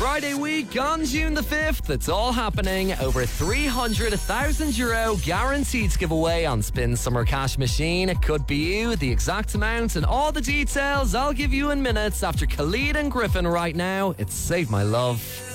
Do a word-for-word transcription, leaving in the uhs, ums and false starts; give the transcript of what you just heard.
Friday week on June the fifth. It's all happening. Over three hundred thousand euro guaranteed to give away on Spin Summer Cash Machine. It could be you. The exact amount and all the details I'll give you in minutes after Khalid and Griffin right now. It's Save My Love.